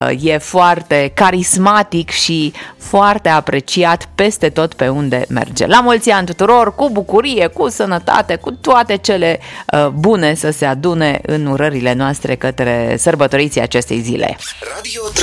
e foarte carismatic și foarte apreciat peste tot pe unde merge. La mulți ani tuturor, cu bucurie, cu sănătate, cu toate cele bune să se adune în urările noastre către sărbătoriții acestei zile.